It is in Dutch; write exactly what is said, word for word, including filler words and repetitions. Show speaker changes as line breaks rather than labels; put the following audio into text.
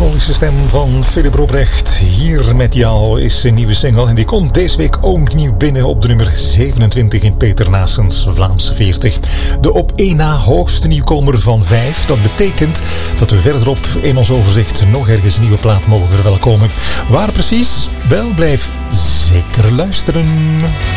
melancholische stem van Philip Robrecht. Hier met jou is een nieuwe single en die komt deze week ook nieuw binnen op de nummer zevenentwintig in Peter Naessens Vlaamse veertig. De op één na hoogste nieuwkomer van vijf. Dat betekent dat we verderop in ons overzicht nog ergens een nieuwe plaat mogen verwelkomen. Waar precies? Wel, blijf zeker luisteren.